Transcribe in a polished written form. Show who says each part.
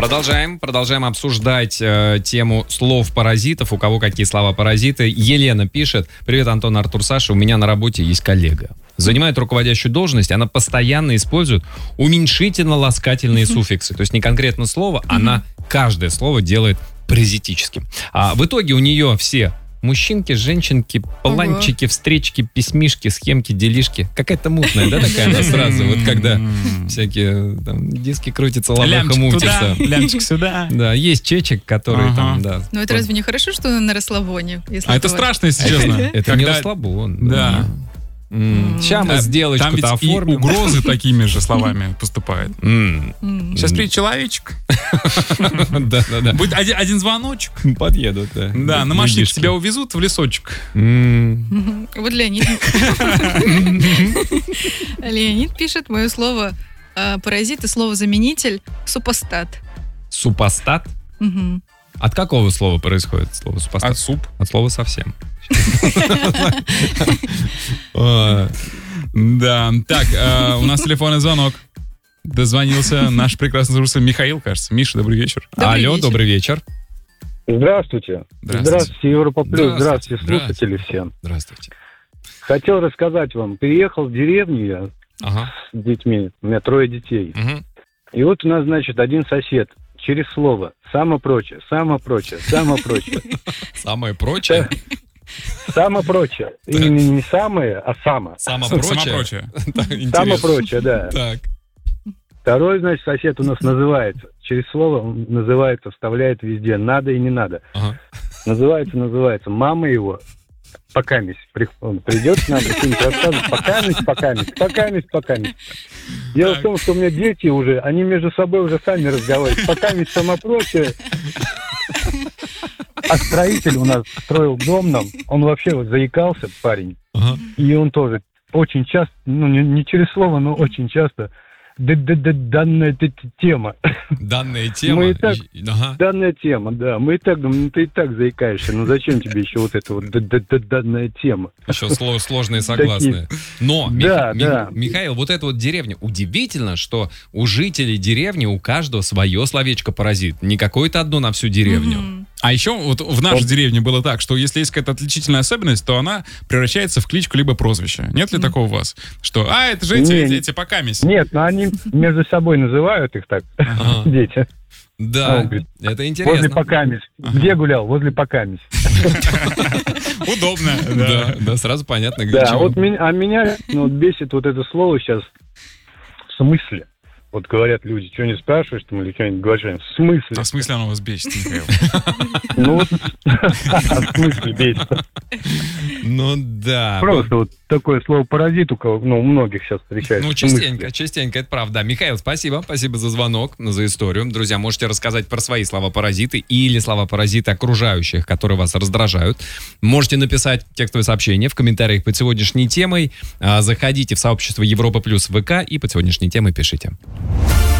Speaker 1: Продолжаем обсуждать тему слов-паразитов. У кого какие слова-паразиты. Елена пишет: привет, Антон, Артур, Саша. У меня на работе есть коллега. Занимает руководящую должность, она постоянно использует уменьшительно-ласкательные суффиксы. То есть не конкретно слово, она каждое слово делает паразитическим. А в итоге у нее все мужчинки, женщинки, планчики, встречки, письмишки, схемки, делишки. Какая-то мутная, да, такая она сразу, вот когда всякие там диски крутятся, лаваха мутится.
Speaker 2: Лямчик сюда.
Speaker 1: Да, есть чечек, который там, да.
Speaker 3: Ну это разве не хорошо, что на расслабоне?
Speaker 2: А это страшно, если честно.
Speaker 1: Это не расслабон.
Speaker 2: Да.
Speaker 1: Сейчас мы сделочку-то
Speaker 2: там ведь и
Speaker 1: оформим.
Speaker 2: угрозы такими же словами поступают. Сейчас приедет человечек.
Speaker 1: Да.
Speaker 2: Будет один звоночек.
Speaker 1: Подъедут, да.
Speaker 2: Да, на машине тебя увезут в лесочек.
Speaker 3: Вот Леонид пишет: мое слово паразит и слово-заменитель супостат.
Speaker 1: Супостат? От какого слова происходит слово супостат?
Speaker 2: От суп.
Speaker 1: От слова совсем.
Speaker 2: Да. Так, у нас телефонный звонок. Дозвонился наш прекрасный слушатель Михаил, кажется. Миша, добрый вечер.
Speaker 1: Алло, добрый вечер.
Speaker 4: Здравствуйте. Здравствуйте, Европа Плюс. Здравствуйте, слушатели всем.
Speaker 1: Здравствуйте.
Speaker 4: Хотел рассказать вам. Переехал в деревню я с детьми. У меня 3 детей. И вот у нас, значит, один сосед через слово «само прочее». Самое прочее.
Speaker 1: Самое прочее?
Speaker 4: Самое прочее. Именно не самое, а само.
Speaker 1: Самое прочее?
Speaker 4: Самое прочее, да.
Speaker 1: Так.
Speaker 4: Второй, значит, сосед у нас называется. Через слово он называется, вставляет везде. Надо и не надо. Называется. Мама его покамись. Он придет к нам, что-нибудь рассказывает. Покамись. Дело в том, что у меня дети уже, они между собой уже сами разговаривают. Покамись, самое прочее. А строитель у нас строил дом нам. Он вообще вот заикался, парень. И он тоже очень часто, ну не через слово, но очень часто... Данная тема.
Speaker 1: Данная тема?
Speaker 4: Данная тема, да. Мы и так думаем, ты и так заикаешься. Ну зачем тебе еще вот это вот данная тема?
Speaker 1: Еще сложные согласные. Но, Михаил, вот эта вот деревня. Удивительно, что у жителей деревни у каждого свое словечко-паразит. Не какое-то одно на всю деревню.
Speaker 2: А еще вот в нашей деревне было так, что если есть какая-то отличительная особенность, то она превращается в кличку либо прозвище. Нет ли такого у вас? Что, это же эти покамись.
Speaker 4: Нет, но они между собой называют их так, дети.
Speaker 1: Да, это интересно.
Speaker 4: Возле покамись. Где гулял? Возле покамись.
Speaker 2: Удобно.
Speaker 1: Да, сразу понятно, где
Speaker 4: чего.
Speaker 1: Да,
Speaker 4: вот меня бесит вот это слово сейчас в смысле. Вот говорят люди, что не спрашиваешь, там, или что-нибудь говоришь, в смысле?
Speaker 2: А в смысле оно вас бесит, Михаил?
Speaker 4: Ну вот, в смысле бесит?
Speaker 1: Ну да.
Speaker 4: Просто вот такое слово паразит у многих сейчас встречается.
Speaker 1: Ну частенько, это правда. Михаил, спасибо за звонок, за историю. Друзья, можете рассказать про свои слова-паразиты или слова-паразиты окружающих, которые вас раздражают. Можете написать текстовое сообщение в комментариях под сегодняшней темой. Заходите в сообщество Европа Плюс ВК и под сегодняшней темой пишите.